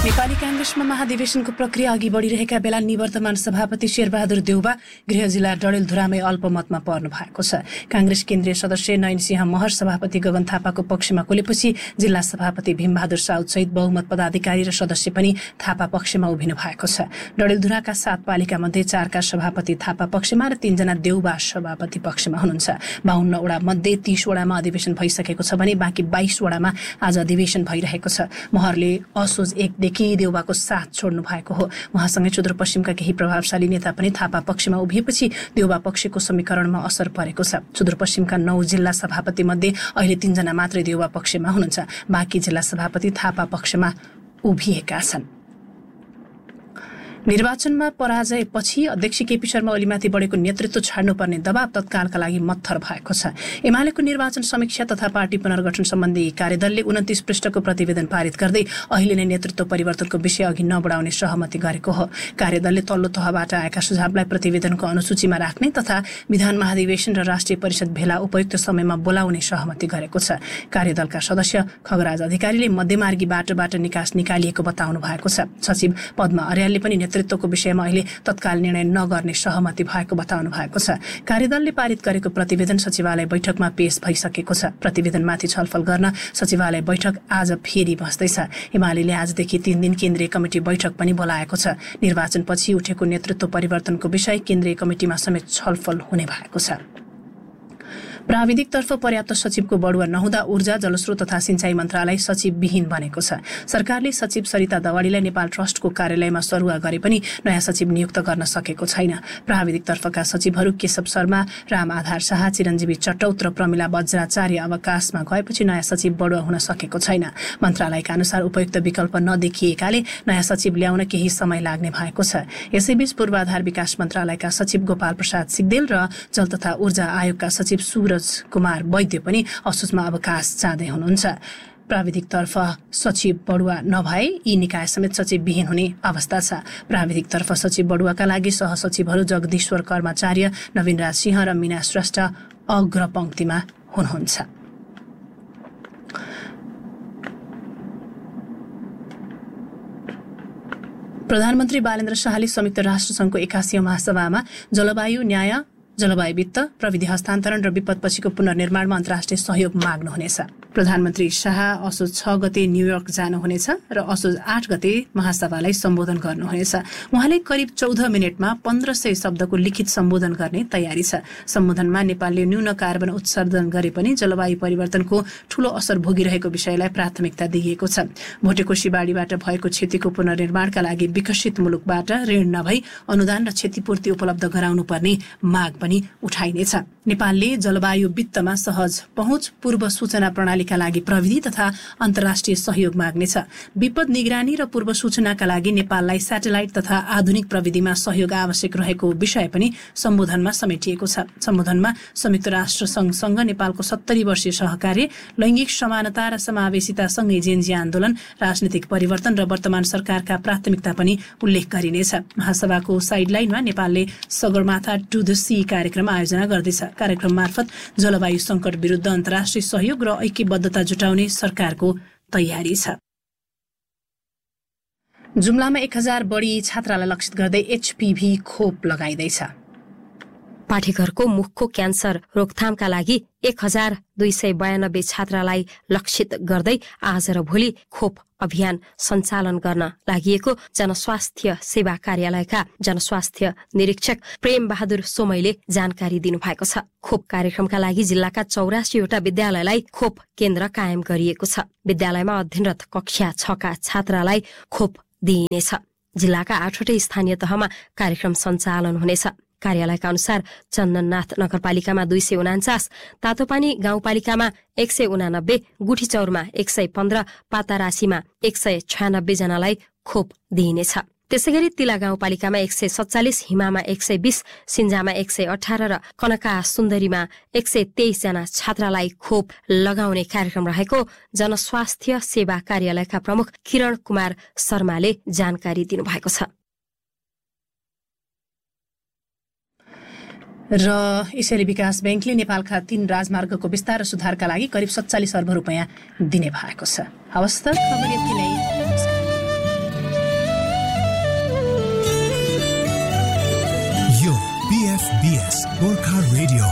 नेपाली कांग्रेसमा महाधिवेशनको प्रक्रिया अघि बढिरहेका बेला निवर्तमान सभापति शेरबहादुर देउबा गृह जिल्ला डडेलधुरामै अल्पमतमा पर्नु भएको छ। कांग्रेस केन्द्रीय सदस्य नयनसिंह महर सभापति गगन थापाको पक्षमा कोलेपछि जिल्ला सभापति भीमबहादुर साउद सहित बहुमत पदाधिकारी र सदस्य पनि थापा पक्षमा उभिनु भएको छ। डडेलधुराका 7 पालिका मध्ये 4 का सभापति थापा पक्षमा र 3 जना देउबा सभापति पक्षमा हुनुहुन्छ। 52 वडा मध्ये 30 वडामा अधिवेशन भइसकेको छ भने बाँकी 22 वडामा आज अधिवेशन भइरहेको छ। महरले असोज 1 देखि देउबाको साथ छोड्नु भएको हो। उहाँसँगै सुदूरपश्चिमका केही प्रभावशाली नेता पनि थापा पक्षमा उभिएपछि देउबा पक्षको समीकरणमा असर परेको छ। सुदूरपश्चिमका 9 जिल्ला सभापति मध्ये अहिले 3 जना मात्रै देउबा पक्षमा हुनुहुन्छ। बाँकी जिल्ला सभापति थापा पक्षमा उभिएका छन्। निर्वाचनमा पराजयपछि अध्यक्ष केपी शर्मा ओलीमाथि बढेको नेतृत्व छाड्नुपर्ने दबाव तत्कालका लागि मत्थर भएको छ। एमालेको निर्वाचन समीक्षा तथा पार्टी पुनर्गठन सम्बन्धी कार्यदलले 29 पृष्ठको प्रतिवेदन पारित गर्दै अहिले नै नेतृत्व परिवर्तनको विषय अघि नबढाउने सहमति गरेको हो। कार्यदलले तल्लो तहबाट आएका सुझावलाई प्रतिवेदनको अनुसूचीमा राख्ने तथा विधान महाधिवेशन र राष्ट्रिय परिषद भेला उपयुक्त समयमा बोलाउने सहमति गरेको छ। कार्यदलका सदस्य खगराज अधिकारीले मध्यमार्गी बाटोबाट निकास निकालिएको बताउनु भएको छ। सचिव पद्मा अर्यालले पनि नेतृत्वको विषयमा अहिले तत्काल निर्णय नगर्ने सहमति भएको बताउनु भएको छ। कार्यदलले पारित गरेको प्रतिवेदन सचिवालय बैठकमा पेश भइसकेको छ। प्रतिवेदनमाथि छलफल गर्न सचिवालय बैठक आज फेरि बस्दैछ। एमालेले आजदेखि 3 दिन केन्द्रीय कमिटी बैठक पनि बोलाएको छ। निर्वाचनपछि उठेको नेतृत्व परिवर्तनको विषय केन्द्रीय कमिटीमा समेत छलफल हुने भएको छ। प्राविधिकतर्फ पर्याप्त सचिवको बढुवा नहुँदा ऊर्जा जलस्रोत तथा सिंचाई मन्त्रालय सचिवविहीन बनेको छ। सरकारले सचिव सरिता दवाडीलाई नेपाल ट्रस्टको कार्यालयमा सरुवा गरे पनि नयाँ सचिव नियुक्त गर्न सकेको छैन। प्राविधिकतर्फका सचिवहरू केशव शर्मा, राम आधार शाह, चिरञ्जीवी चटौत र प्रमिला बज्राचार्य अवकाशमा गएपछि नयाँ सचिव बढुवा हुन सकेको छैन। मन्त्रालयका अनुसार उपयुक्त विकल्प नदेखिएकाले नयाँ सचिव ल्याउन केही समय लाग्ने भएको छ। यसैबीच पूर्वाधार विकास मन्त्रालयका सचिव गोपाल प्रसाद सिग्देल र जल तथा ऊर्जा आयोगका सचिव सूरज कुमार वैद्य पनि असोजमा अवकाश चाहँदै हुनुहुन्छ। प्राविधिकतर्फ सचिव बढुवा नभए यी निकाय समेत सचिवविहीन हुने अवस्था छ। प्राविधिकतर्फ सचिव बढुवाका लागि सहसचिवहरू जगदीश्वर कर्माचार्य, नवीनराज सिंह र मीना श्रेष्ठ अग्रपंक्तिमा हुनुहुन्छ। प्रधानमन्त्री बालेन्द्र शाहले संयुक्त राष्ट्रसङ्घको 81औं महासभामा जलवायु न्याय, जलवायु वित्त, प्रविधि हस्तान्तरण र विपदपछिको पुनर्निर्माणमा अन्तर्राष्ट्रिय सहयोग माग्नुहुनेछ। प्रधानमन्त्री शाह असोज 6 गते न्यूयोर्क जानुहुनेछ र असोज 8 गते महासभालाई सम्बोधन गर्नुहुनेछ। उहाँले करिब 14 मिनटमा 1500 शब्दको लिखित सम्बोधन गर्ने तयारी छ। सम्बोधनमा नेपालले न्यून कार्बन उत्सर्जन गरे पनि जलवायु परिवर्तनको ठूलो असर भोगिरहेको विषयलाई प्राथमिकता दिइएको छ। भोटेकोशी बाढीबाट भएको क्षतिको पुनर्निर्माणका लागि विकसित मुलुकबाट ऋण नभई अनुदान र क्षतिपूर्ति उपलब्ध गराउनुपर्ने माग पनि उठाइनेछ। नेपालले जलवायु वित्तमा सहज पहुँच, पूर्व सूचना प्रणालीका लागि प्रविधि तथा अन्तर्राष्ट्रिय सहयोग माग्नेछ। विपद निगरानी र पूर्व सूचनाका लागि नेपाललाई स्याटेलाइट तथा आधुनिक प्रविधिमा सहयोग आवश्यक रहेको विषय पनि सम्बोधनमा समेटिएको छ। सम्बोधनमा संयुक्त राष्ट्र संघसँग नेपालको 70 वर्षीय सहकार्य, लैंगिक समानता र समावेशितासँगै जेनजी आन्दोलन, राजनीतिक परिवर्तन र वर्तमान सरकारका प्राथमिकता पनि उल्लेख गरिनेछ। महासभाको साइडलाइनमा नेपालले सगरमाथा टु द सी कार्यक्रम आयोजना गर्दैछ। कार्यक्रम मार्फत जलवायु संकट विरुद्ध अन्तर्राष्ट्रिय सहयोग र ऐक्यबद्धता जुटाउने सरकारको तयारी छ। जुम्लामा 1000 बढी छात्रालाई लक्षित गर्दै HPV खोप लगाइँदैछ। पाठेघरको मुखको क्यान्सर रोकथामका लागि 1292 छात्रालाई लक्षित गर्दै आज र भोलि खोप अभियान सञ्चालन गर्न लागि जनस्वास्थ्य सेवा कार्यालयका जनस्वास्थ्य निरीक्षक प्रेम बहादुर सोमैले जानकारी दिनुभएको छ। खोप कार्यक्रमका लागि जिल्लाका 84 वटा विद्यालयलाई खोप केन्द्र कायम गरिएको छ। विद्यालयमा अध्ययनरत कक्षा 6 का छात्रालाई खोप दिइनेछ। जिल्लाका 8 वटै स्थानीय तहमा कार्यक्रम सञ्चालन हुनेछ। कार्यालयका अनुसार चन्दननाथ नगरपालिकामा 249, तातोपानी गाउँपालिकामा 189, गुठीचौरमा 115, पातारासीमा 196 जनालाई खोप दिइनेछ। त्यसैगरी तिला गाउँपालिकामा 147, हिमामा 120, सिन्जामा 118 र कनका सुन्दरीमा 123 जना छात्रालाई खोप लगाउने कार्यक्रम रहेको जनस्वास्थ्य सेवा कार्यालयका प्रमुख किरण कुमार शर्माले जानकारी दिनुभएको छ। र एसियाली विकास बैंकले नेपालका 3 राजमार्गको विस्तार र सुधारका लागि करिब 47 अर्ब रुपैयाँ दिने भएको छ। हवस् त, खबर यति नै। PFBS Gorkha Radio.